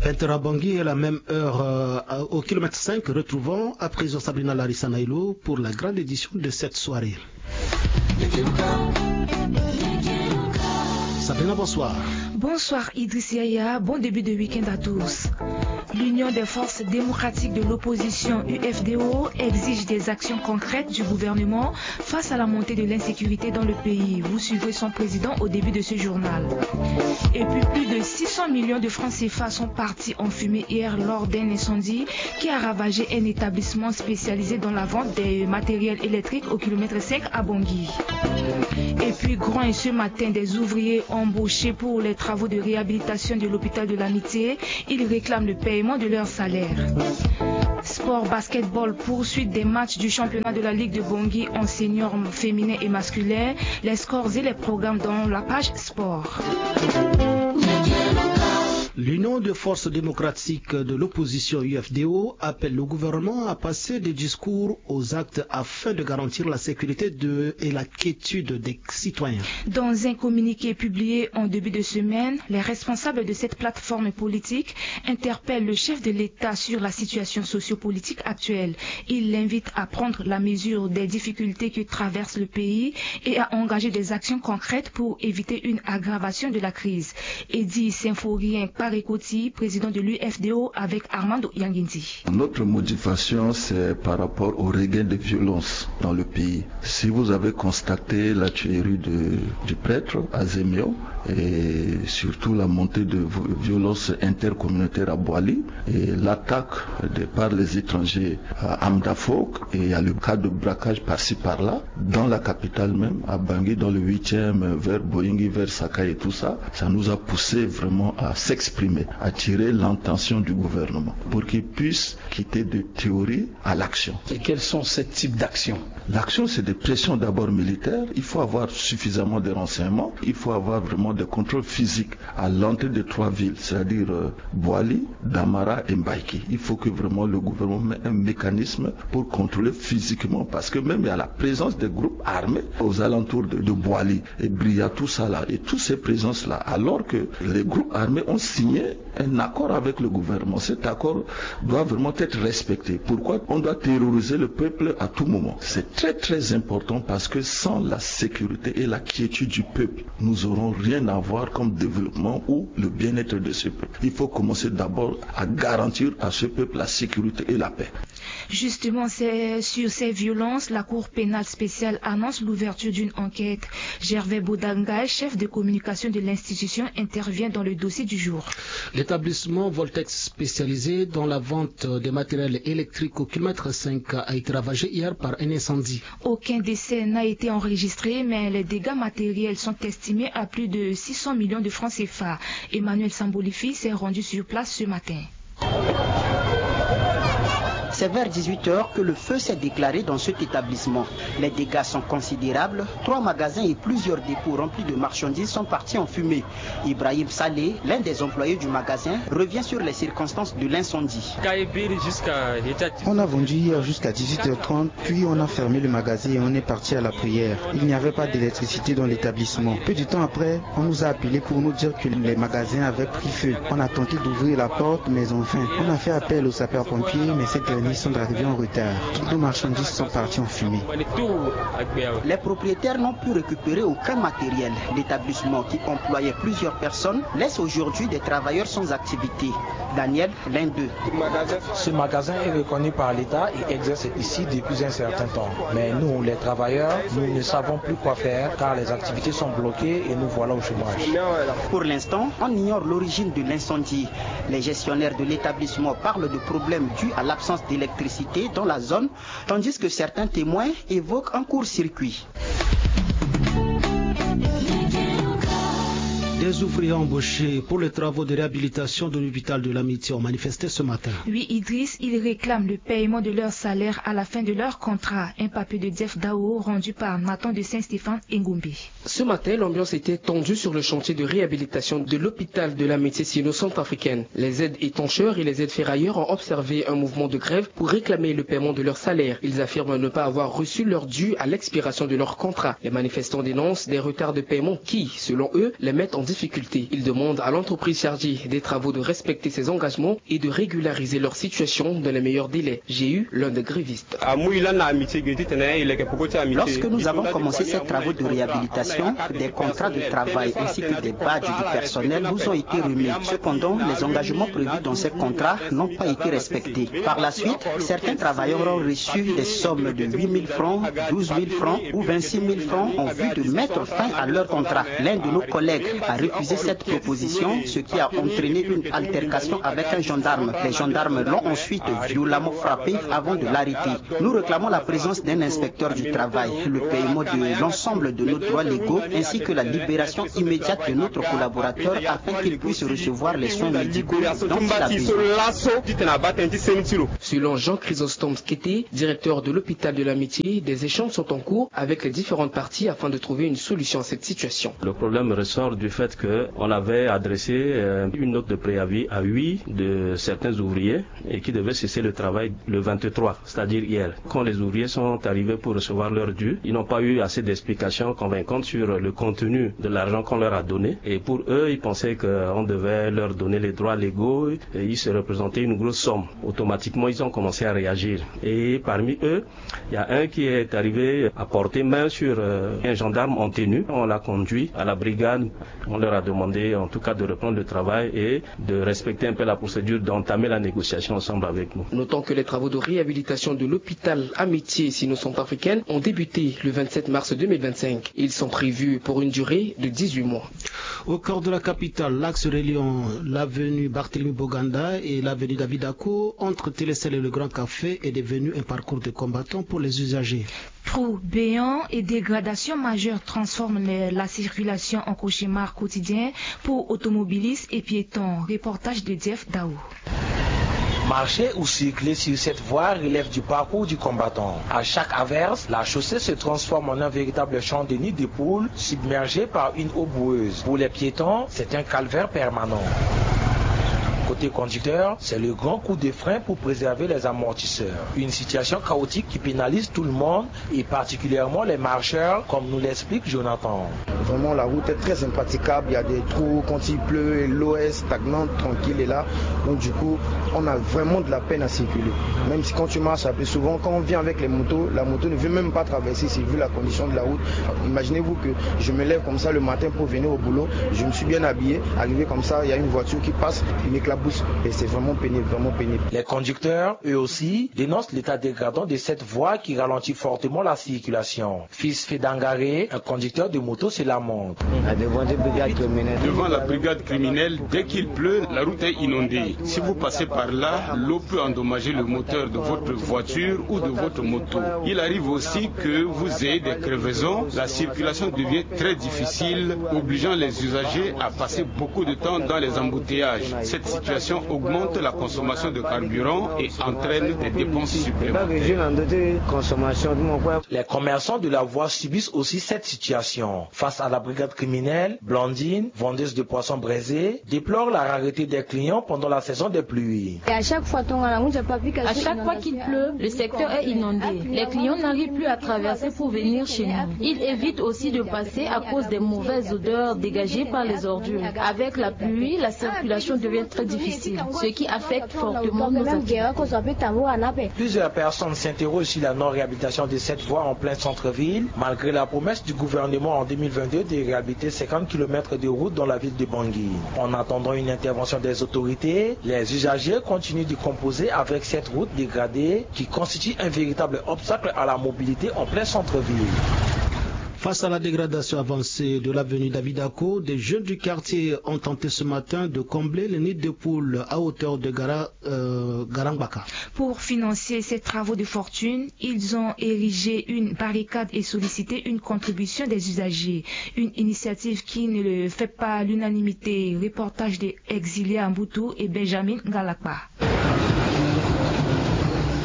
20h à Bangui et à la même heure au kilomètre 5, retrouvons à présent Sabrina Larissa Nailo pour la grande édition de cette soirée. Sabrina, bonsoir. Bonsoir Idriss Yaya, bon début de week-end à tous. L'Union des forces démocratiques de l'opposition UFDO exige des actions concrètes du gouvernement face à la montée de l'insécurité dans le pays. Vous suivrez son président au début de ce journal. Et puis plus de 600 millions de francs CFA sont partis en fumée hier lors d'un incendie qui a ravagé un établissement spécialisé dans la vente des matériels électriques au kilomètre 5 à Bangui. Et puis grand et ce matin, des ouvriers embauchés pour les travaux de réhabilitation de l'hôpital de l'Amitié. Ils réclament le paiement de leur salaire. Sport basketball, poursuite des matchs du championnat de la Ligue de Bangui en senior féminin et masculin. Les scores et les programmes dans la page sport. L'Union des forces démocratiques de l'opposition UFDO appelle le gouvernement à passer des discours aux actes afin de garantir la sécurité et la quiétude des citoyens. Dans un communiqué publié en début de semaine, les responsables de cette plateforme politique interpellent le chef de l'État sur la situation sociopolitique actuelle. Ils l'invitent à prendre la mesure des difficultés que traverse le pays et à engager des actions concrètes pour éviter une aggravation de la crise. Eddy Symphorien Parekoti, président de l'UFDO, avec Armando Yanguindi. Notre motivation, c'est par rapport au regain de violence dans le pays. Si vous avez constaté la tuerie du prêtre à Zemio et surtout la montée de violence intercommunautaire à Boali et l'attaque par les étrangers à Amdafok, et il y a le cas de braquage par-ci par-là, dans la capitale même, à Bangui, dans le 8e, vers Boyingi, vers Sakai et tout ça, ça nous a poussé vraiment à s'exprimer, à tirer l'intention du gouvernement pour qu'il puisse quitter de théorie à l'action. Et quels sont ces types d'actions? L'action, c'est des pressions d'abord militaires. Il faut avoir suffisamment de renseignements. Il faut avoir vraiment des contrôles physiques à l'entrée des 3 villes, c'est-à-dire Boali, Damara et Mbaïki. Il faut que vraiment le gouvernement mette un mécanisme pour contrôler physiquement, parce que même il y a la présence des groupes armés aux alentours de Boali et Bria, tout ça là, et toutes ces présences-là, alors que les groupes armés ont signé un accord avec le gouvernement. Cet accord doit vraiment être respecté. Pourquoi on doit terroriser le peuple à tout moment? C'est très très important, parce que sans la sécurité et la quiétude du peuple, nous n'aurons rien à voir comme développement ou le bien-être de ce peuple. Il faut commencer d'abord à garantir à ce peuple la sécurité et la paix. Justement, c'est sur ces violences, la Cour pénale spéciale annonce l'ouverture d'une enquête. Gervais Boudanga, chef de communication de l'institution, intervient dans le dossier du jour. L'établissement Voltex spécialisé dans la vente des matériels électriques au kilomètre 5 a été ravagé hier par un incendie. Aucun décès n'a été enregistré, mais les dégâts matériels sont estimés à plus de 600 millions de francs CFA. Emmanuel Sambolifi s'est rendu sur place ce matin. C'est vers 18h que le feu s'est déclaré dans cet établissement. Les dégâts sont considérables. 3 magasins et plusieurs dépôts remplis de marchandises sont partis en fumée. Ibrahim Saleh, l'un des employés du magasin, revient sur les circonstances de l'incendie. On a vendu hier jusqu'à 18h30, puis on a fermé le magasin et on est parti à la prière. Il n'y avait pas d'électricité dans l'établissement. Peu de temps après, on nous a appelés pour nous dire que les magasins avaient pris feu. On a tenté d'ouvrir la porte, mais enfin, on a fait appel aux sapeurs-pompiers, mais ces derniers sont arrivés en retard. Toutes nos marchandises sont parties en fumée. Les propriétaires n'ont pu récupérer aucun matériel. L'établissement, qui employait plusieurs personnes, laisse aujourd'hui des travailleurs sans activité. Daniel, l'un d'eux. Ce magasin est reconnu par l'État et exerce ici depuis un certain temps. Mais nous, les travailleurs, nous ne savons plus quoi faire car les activités sont bloquées et nous voilà au chômage. Pour l'instant, on ignore l'origine de l'incendie. Les gestionnaires de l'établissement parlent de problèmes dus à l'absence d'électricité dans la zone, tandis que certains témoins évoquent un court-circuit. Des ouvriers embauchés pour les travaux de réhabilitation de l'hôpital de l'Amitié ont manifesté ce matin. Oui, Idriss, ils réclament le paiement de leur salaire à la fin de leur contrat. Un papier de Jeff Dao rendu par Nathan de Saint-Stéphane Ngumbi. Ce matin, l'ambiance était tendue sur le chantier de réhabilitation de l'hôpital de l'Amitié sino-centrafricaine. Les aides étancheurs et les aides ferrailleurs ont observé un mouvement de grève pour réclamer le paiement de leur salaire. Ils affirment ne pas avoir reçu leur dû à l'expiration de leur contrat. Les manifestants dénoncent des retards de paiement qui, selon eux, les mettent en difficulté difficultés. Ils demandent à l'entreprise chargée des travaux de respecter ses engagements et de régulariser leur situation dans les meilleurs délais. J'ai eu l'un des grévistes. Lorsque nous avons commencé ces travaux de réhabilitation, des contrats de travail ainsi que des badges du personnel nous ont été remis. Cependant, les engagements prévus dans ces contrats n'ont pas été respectés. Par la suite, certains travailleurs ont reçu des sommes de 8 000 francs, 12 000 francs ou 26 000 francs en vue de mettre fin à leur contrat. L'un de nos collègues a refusé cette proposition, ce qui a entraîné une altercation avec un gendarme. Les gendarmes l'ont ensuite violemment frappé avant de l'arrêter. Nous réclamons la présence d'un inspecteur du travail, le paiement de l'ensemble de nos droits légaux ainsi que la libération immédiate de notre collaborateur afin qu'il puisse recevoir les soins médicaux dont il a besoin. Selon Jean Chrysostome Skete, directeur de l'hôpital de l'Amitié, des échanges sont en cours avec les différentes parties afin de trouver une solution à cette situation. Le problème ressort du fait qu'on avait adressé une note de préavis à 8 de certains ouvriers et qui devaient cesser le travail le 23, c'est-à-dire hier. Quand les ouvriers sont arrivés pour recevoir leur dû, ils n'ont pas eu assez d'explications convaincantes sur le contenu de l'argent qu'on leur a donné. Et pour eux, ils pensaient qu'on devait leur donner les droits légaux et ils se représentaient une grosse somme. Automatiquement, ils ont commencé à réagir. Et parmi eux, il y a un qui est arrivé à porter main sur un gendarme en tenue. On l'a conduit à la brigade. On leur a demandé en tout cas de reprendre le travail et de respecter un peu la procédure, d'entamer la négociation ensemble avec nous. Notons que les travaux de réhabilitation de l'hôpital Amitié Sino-Centrafricaine ont débuté le 27 mars 2025. Ils sont prévus pour une durée de 18 mois. Au cœur de la capitale, l'axe reliant l'avenue Barthélemy Boganda et l'avenue David Dako entre Télécel et le Grand Café est devenu un parcours de combattants pour les usagers. Trous béants et dégradations majeures transforment la circulation en cauchemar quotidien pour automobilistes et piétons. Reportage de Jeff Daou. Marcher ou circuler sur cette voie relève du parcours du combattant. À chaque averse, la chaussée se transforme en un véritable champ de nid de poules submergé par une eau boueuse. Pour les piétons, c'est un calvaire permanent. Côté conducteur, c'est le grand coup de frein pour préserver les amortisseurs. Une situation chaotique qui pénalise tout le monde et particulièrement les marcheurs, comme nous l'explique Jonathan. Vraiment, la route est très impraticable. Il y a des trous quand il pleut et l'eau est stagnante, tranquille est là. Donc du coup, on a vraiment de la peine à circuler. Même si quand tu marches un peu souvent, quand on vient avec les motos, la moto ne veut même pas traverser, c'est vu la condition de la route. Imaginez-vous que je me lève comme ça le matin pour venir au boulot, je me suis bien habillé, arrivé comme ça, il y a une voiture qui passe, il m'éclabousse et c'est vraiment pénible, vraiment pénible. Les conducteurs, eux aussi, dénoncent l'état dégradant de cette voie qui ralentit fortement la circulation. Fils Fedangaré, un conducteur de moto, se lamente. Devant la brigade criminelle, dès qu'il pleut, la route est inondée. Si vous passez par là, l'eau peut endommager le moteur de votre voiture ou de votre moto. Il arrive aussi que vous ayez des crevaisons. La circulation devient très difficile, obligeant les usagers à passer beaucoup de temps dans les embouteillages. Cette situation augmente la consommation de carburant et entraîne des dépenses supplémentaires. Les commerçants de la voie subissent aussi cette situation. Face à la brigade criminelle, Blandine, vendeuse de poissons braisés, déplore la rareté des clients pendant la saison des pluies. À chaque fois qu'il pleut, le secteur est inondé. Les clients n'arrivent plus à traverser pour venir chez nous. Ils évitent aussi de passer à cause des mauvaises odeurs dégagées par les ordures. Avec la pluie, la circulation devient très difficile, ce qui affecte fortement nos activités. Plusieurs personnes s'interrogent sur la non-réhabilitation de cette voie en plein centre-ville, malgré la promesse du gouvernement en 2022 de réhabiliter 50 km de route dans la ville de Bangui. En attendant une intervention des autorités, les usagers continuent de composer avec cette route dégradée qui constitue un véritable obstacle à la mobilité en plein centre-ville. Face à la dégradation avancée de l'avenue David Dako, des jeunes du quartier ont tenté ce matin de combler les nids de poules à hauteur de Garambaka. Pour financer ces travaux de fortune, ils ont érigé une barricade et sollicité une contribution des usagers. Une initiative qui ne fait pas l'unanimité. Reportage des exilés Mboutou et Benjamin Galakba.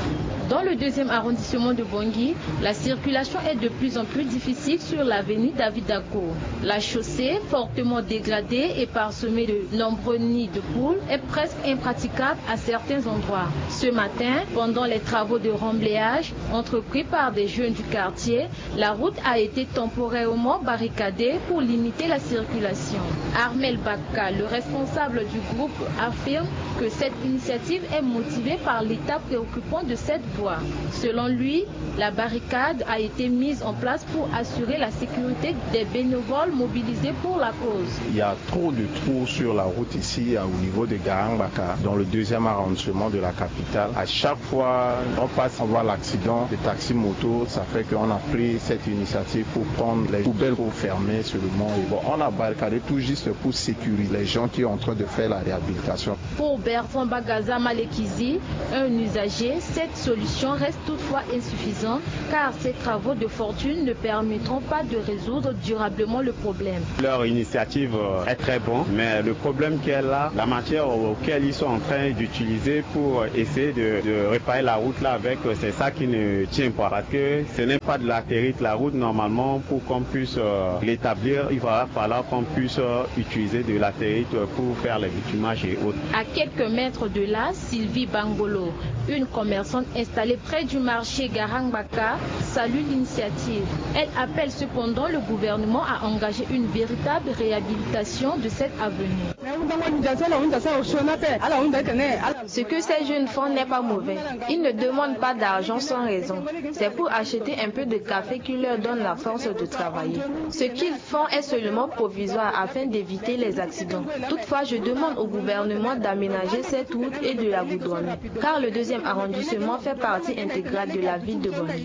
Dans le 2e arrondissement de Bangui, la circulation est de plus en plus difficile sur l'avenue David Dako. La chaussée, fortement dégradée et parsemée de nombreux nids de poules, est presque impraticable à certains endroits. Ce matin, pendant les travaux de remblayage entrepris par des jeunes du quartier, la route a été temporairement barricadée pour limiter la circulation. Armel Baka, le responsable du groupe, affirme que cette initiative est motivée par l'état préoccupant de cette voie. Selon lui, la barricade a été mise en place pour assurer la sécurité des bénévoles mobilisés pour la cause. Il y a trop de trous sur la route ici au niveau de Garang Baka, dans le 2e arrondissement de la capitale. À chaque fois on passe, on voit l'accident des taxis motos, ça fait qu'on a pris cette initiative pour prendre les poubelles pour fermer seulement. Et bon, on a barricadé tout juste pour sécuriser les gens qui sont en train de faire la réhabilitation. Pour Bertrand Bagaza Malekizi, un usager, cette solution reste toutefois insuffisante car ces travaux de fortune ne permettront pas de résoudre durablement le problème. Leur initiative est très bonne, mais le problème qu'elle a, la matière auquel ils sont en train d'utiliser pour essayer de réparer la route là avec, c'est ça qui ne tient pas. Parce que ce n'est pas de latérite, la route normalement, pour qu'on puisse l'établir, il va falloir qu'on puisse utiliser de latérite pour faire les bitumages et autres. À quelques mètres de là, Sylvie Bangolo, une commerçante installée près du marché Garang Baka, salue l'initiative. Elle appelle cependant le gouvernement à engager une véritable réhabilitation de cette avenue. Ce que ces jeunes font n'est pas mauvais. Ils ne demandent pas d'argent sans raison. C'est pour acheter un peu de café qui leur donne la force de travailler. Ce qu'ils font est seulement provisoire afin d'éviter les accidents. Toutefois, je demande au gouvernement d'aménager cette route et de la goudronner, car le 2e arrondissement fait partie intégrale de la ville de Bangui.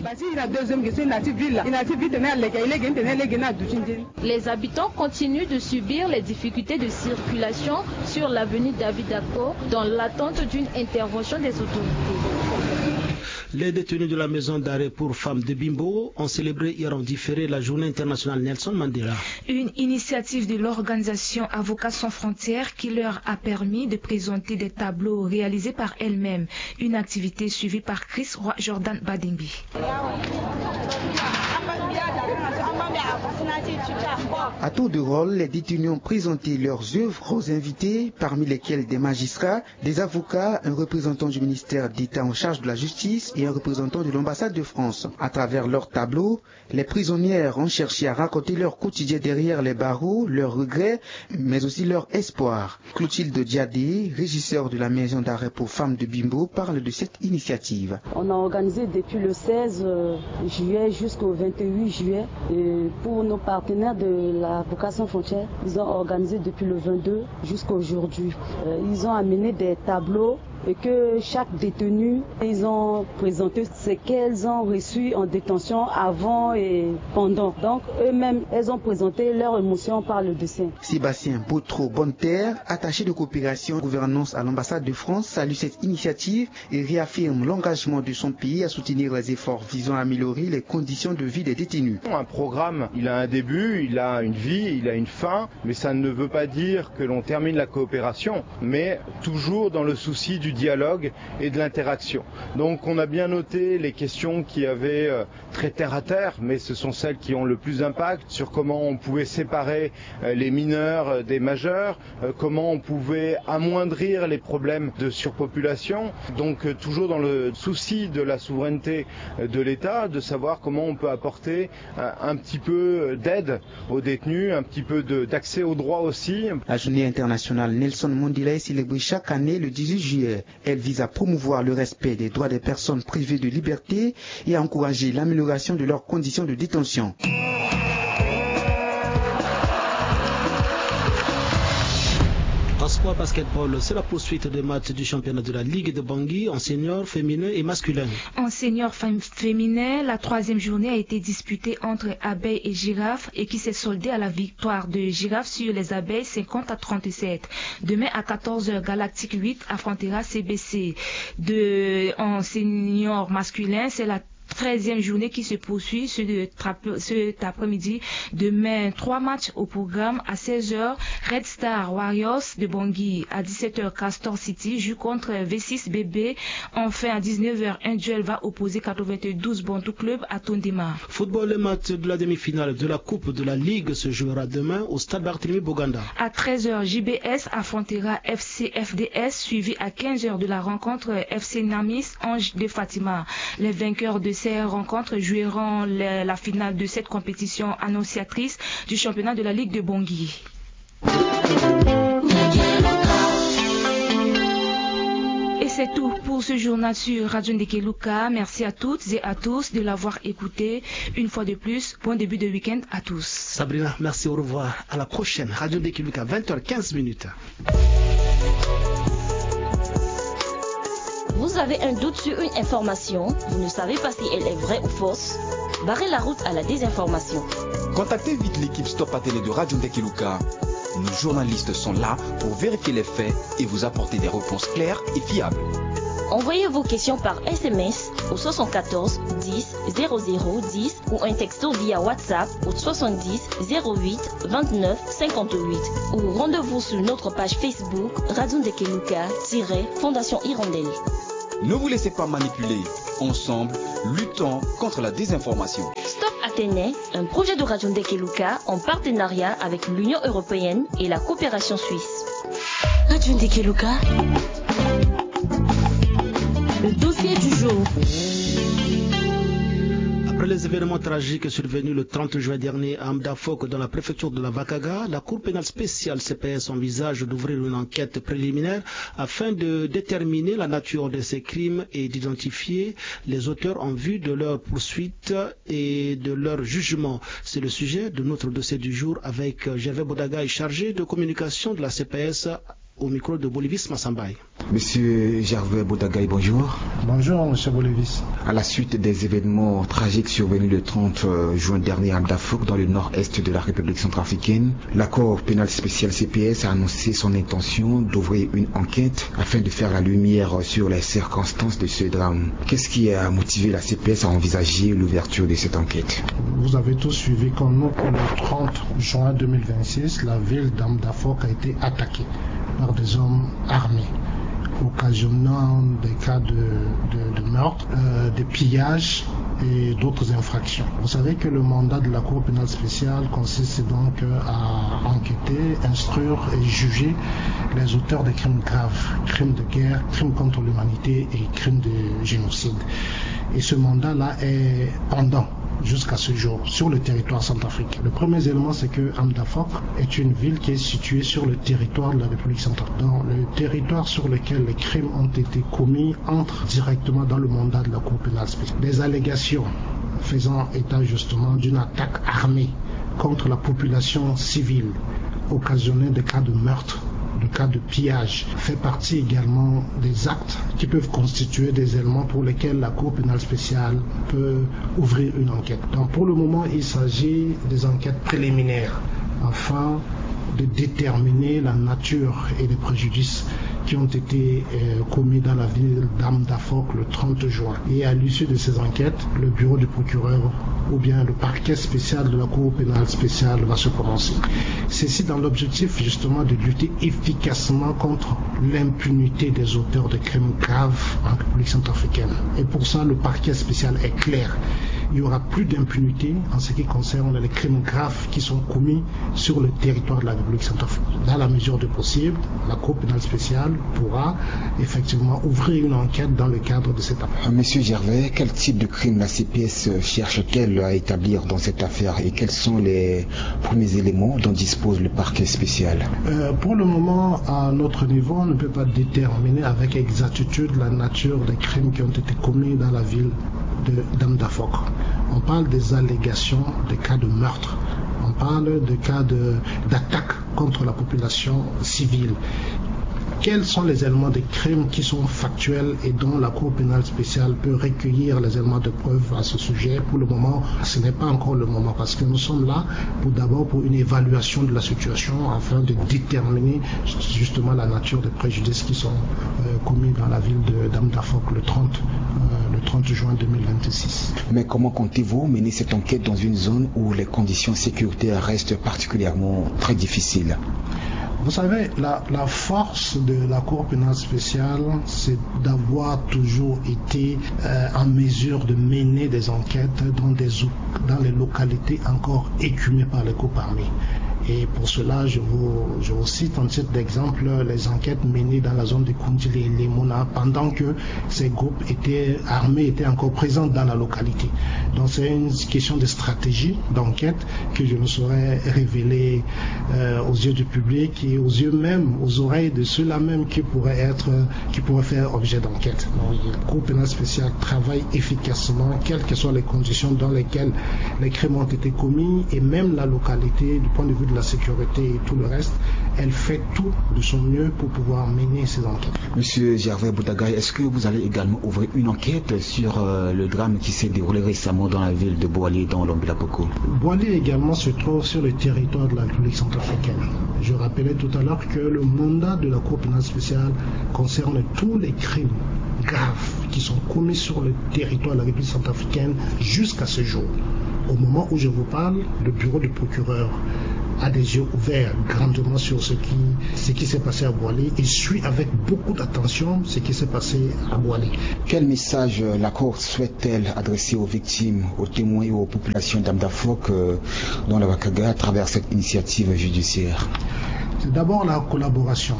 Les habitants continuent de subir les difficultés de circulation sur l'avenue David Dako dans l'attente d'une intervention des autorités. Les détenus de la maison d'arrêt pour femmes de Bimbo ont célébré hier en différé la journée internationale Nelson Mandela. Une initiative de l'organisation Avocats sans frontières qui leur a permis de présenter des tableaux réalisés par elles-mêmes. Une activité suivie par Chris Roy Jordan Badingbi. À tour de rôle, les détenus ont présenté leurs œuvres aux invités, parmi lesquels des magistrats, des avocats, un représentant du ministère d'État en charge de la justice et un représentant de l'ambassade de France. À travers leurs tableaux, les prisonnières ont cherché à raconter leur quotidien derrière les barreaux, leurs regrets, mais aussi leurs espoirs. Clotilde Diadé, régisseur de la maison d'arrêt pour femmes de Bimbo, parle de cette initiative. On a organisé depuis le 16 juillet jusqu'au 28 juillet pour nos partenaires de l'Avocats sans frontières. Ils ont organisé depuis le 22 jusqu'à aujourd'hui. Ils ont amené des tableaux et que chaque détenu, ils ont présenté ce qu'elles ont reçu en détention avant et pendant. Donc eux-mêmes, elles ont présenté leurs émotions par le dessin. Sébastien Boutreau-Bonneterre, attaché de coopération gouvernance à l'ambassade de France, salue cette initiative et réaffirme l'engagement de son pays à soutenir les efforts visant à améliorer les conditions de vie des détenus. Un programme, il a un début, il a une vie, il a une fin, mais ça ne veut pas dire que l'on termine la coopération, mais toujours dans le souci du dialogue et de l'interaction. Donc on a bien noté les questions qui avaient très terre à terre, mais ce sont celles qui ont le plus d'impact sur comment on pouvait séparer les mineurs des majeurs, comment on pouvait amoindrir les problèmes de surpopulation. Donc toujours dans le souci de la souveraineté de l'État, de savoir comment on peut apporter un petit peu d'aide aux détenus, un petit peu d'accès aux droits aussi. La journée internationale Nelson Mandela est célébrée chaque année le 18 juillet. Elle vise à promouvoir le respect des droits des personnes privées de liberté et à encourager l'amélioration de leurs conditions de détention. En sport basketball, c'est la poursuite des matchs du championnat de la Ligue de Bangui en senior féminin et masculin. En senior féminin, la 3e journée a été disputée entre Abeilles et Girafes et qui s'est soldée à la victoire de Girafes sur les Abeilles 50-37. Demain à 14h, Galactique 8 affrontera CBC. En senior masculin, c'est la 13e journée qui se poursuit cet après-midi. Demain, 3 matchs au programme. À 16h, Red Star Warriors de Bangui. À 17h, Castor City joue contre V6 BB. Enfin, à 19h, un duel va opposer 92 Bantou Club à Tondima. Football, le match de la demi-finale de la Coupe de la Ligue se jouera demain au stade Barthélemy Boganda. À 13h, JBS affrontera FC FDS, suivi à 15h de la rencontre FC Namis Ange de Fatima. Les vainqueurs de ces rencontres joueront la finale de cette compétition annonciatrice du championnat de la Ligue de Bangui. Et c'est tout pour ce journal sur Radio Ndekeluka. Merci à toutes et à tous de l'avoir écouté. Une fois de plus, bon début de week-end à tous. Sabrina, merci, au revoir. À la prochaine. Radio Ndekeluka, 20h15. Vous avez un doute sur une information, vous ne savez pas si elle est vraie ou fausse? Barrez la route à la désinformation. Contactez vite l'équipe Stop à Télé de Radio Ndekeluka. Nos journalistes sont là pour vérifier les faits et vous apporter des réponses claires et fiables. Envoyez vos questions par SMS au 74 10 00 10 ou un texto via WhatsApp au 70 08 29 58 ou rendez-vous sur notre page Facebook Radio Ndekeluka-Fondation Hirondelle. Ne vous laissez pas manipuler. Ensemble, luttons contre la désinformation. Stop Athénée, un projet de Radio Ndekeluka en partenariat avec l'Union européenne et la coopération suisse. Radio Ndekeluka, le dossier du jour. Après les événements tragiques survenus le 30 juin dernier à Amdafok dans la préfecture de la Vakaga, la Cour pénale spéciale CPS envisage d'ouvrir une enquête préliminaire afin de déterminer la nature de ces crimes et d'identifier les auteurs en vue de leur poursuite et de leur jugement. C'est le sujet de notre dossier du jour avec Gervais Bodagaï, chargé de communication de la CPS, au micro de Bolivis Massambay. Monsieur Gervais Bodagaï, bonjour. Bonjour, monsieur Bolivis. À la suite des événements tragiques survenus le 30 juin dernier à Amdafok, dans le nord-est de la République centrafricaine, la Cour pénale spéciale CPS a annoncé son intention d'ouvrir une enquête afin de faire la lumière sur les circonstances de ce drame. Qu'est-ce qui a motivé la CPS à envisager l'ouverture de cette enquête? Vous avez tous suivi comme nous que le 30 juin 2026, la ville d'Amdafok a été attaquée par des hommes armés, occasionnant des cas de meurtre, de pillage et d'autres infractions. Vous savez que le mandat de la Cour pénale spéciale consiste donc à enquêter, instruire et juger les auteurs des crimes graves, crimes de guerre, crimes contre l'humanité et crimes de génocide. Et ce mandat-là est pendant jusqu'à ce jour sur le territoire centrafricain. Le premier élément, c'est que Amdafok est une ville qui est située sur le territoire de la République centrafricaine. Dans le territoire sur lequel les crimes ont été commis entrent directement dans le mandat de la Cour pénale spéciale. Des allégations faisant état justement d'une attaque armée contre la population civile, occasionnant des cas de meurtre, de cas de pillage, fait partie également des actes qui peuvent constituer des éléments pour lesquels la Cour pénale spéciale peut ouvrir une enquête. Donc pour le moment, il s'agit des enquêtes préliminaires afin de déterminer la nature et les préjudices qui ont été commis dans la ville d'Amdafok le 30 juin. Et à l'issue de ces enquêtes, le bureau du procureur ou bien le parquet spécial de la Cour pénale spéciale va se prononcer. Ceci dans l'objectif justement de lutter efficacement contre l'impunité des auteurs de crimes graves en République centrafricaine. Et pour ça, le parquet spécial est clair. Il n'y aura plus d'impunité en ce qui concerne les crimes graves qui sont commis sur le territoire de la République centrafricaine. Dans la mesure du possible, la Cour pénale spéciale pourra effectivement ouvrir une enquête dans le cadre de cette affaire. Monsieur Gervais, quel type de crime la CPS cherche-t-elle à établir dans cette affaire et quels sont les premiers éléments dont dispose le parquet spécial? Pour le moment, à notre niveau, on ne peut pas déterminer avec exactitude la nature des crimes qui ont été commis dans la ville d'Amdafok. On parle des allégations, des cas de meurtre. On parle de cas d'attaque contre la population civile. Quels sont les éléments de crimes qui sont factuels et dont la Cour pénale spéciale peut recueillir les éléments de preuve à ce sujet? Pour le moment, ce n'est pas encore le moment parce que nous sommes là d'abord pour une évaluation de la situation afin de déterminer justement la nature des préjudices qui sont commis dans la ville d'Amdafok le 30 le 30 juin 2026. Mais comment comptez-vous mener cette enquête dans une zone où les conditions sécuritaires restent particulièrement très difficiles? Vous savez, la force de la Cour pénale spéciale, c'est d'avoir toujours été en mesure de mener des enquêtes dans les localités encore écumées par les groupes armés. Et pour cela, je vous cite en titre d'exemple les enquêtes menées dans la zone de Kundili et Lemona pendant que ces groupes armés étaient encore présents dans la localité. Donc c'est une question de stratégie d'enquête que je ne saurais révéler aux yeux du public et aux yeux même, aux oreilles de ceux-là même qui pourraient faire objet d'enquête. Donc le groupe pénal spécial travaille efficacement, quelles que soient les conditions dans lesquelles les crimes ont été commis, et même la localité, du point de vue de la sécurité et tout le reste, elle fait tout de son mieux pour pouvoir mener ces enquêtes. Monsieur Gervais Boudagaï, est-ce que vous allez également ouvrir une enquête sur le drame qui s'est déroulé récemment dans la ville de Boali, dans l'Ombilaboko? Boali également se trouve sur le territoire de la République centrafricaine. Je rappelais tout à l'heure que le mandat de la Cour pénale spéciale concerne tous les crimes graves qui sont commis sur le territoire de la République centrafricaine jusqu'à ce jour. Au moment où je vous parle, le bureau du procureur a des yeux ouverts grandement sur ce qui s'est passé à Boali et suit avec beaucoup d'attention ce qui s'est passé à Boali. Quel message la Cour souhaite-t-elle adresser aux victimes, aux témoins et aux populations d'Amdafok dans la Wakaga à travers cette initiative judiciaire? C'est d'abord la collaboration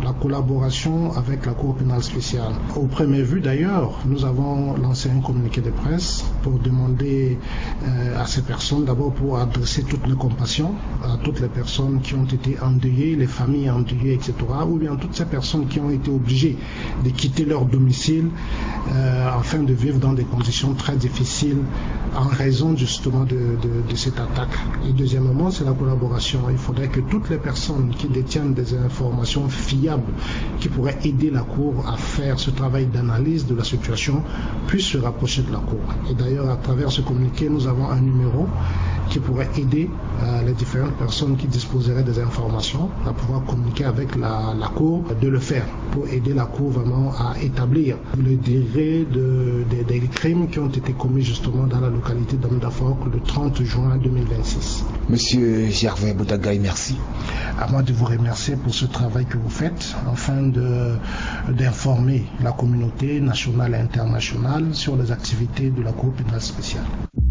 avec la Cour pénale spéciale. Au premier vue d'ailleurs, nous avons lancé un communiqué de presse pour demander à ces personnes, d'abord pour adresser toute la compassion à toutes les personnes qui ont été endeuillées, les familles endeuillées, etc. Ou bien toutes ces personnes qui ont été obligées de quitter leur domicile afin de vivre dans des conditions très difficiles en raison justement de cette attaque. Et deuxièmement, c'est la collaboration. Il faudrait que toutes les personnes qui détiennent des informations fiables qui pourraient aider la Cour à faire ce travail d'analyse de la situation puissent se rapprocher de la Cour. Et d'ailleurs, à travers ce communiqué, nous avons un numéro qui pourrait aider les différentes personnes qui disposeraient des informations à pouvoir communiquer avec la Cour, de le faire pour aider la Cour vraiment à établir le degré des crimes qui ont été commis justement dans la localité d'Amdafok le 30 juin 2026. Monsieur Gervais Boudagaï, merci. À moi de vous remercier pour ce travail que vous faites afin d'informer la communauté nationale et internationale sur les activités de la Cour pénale spéciale.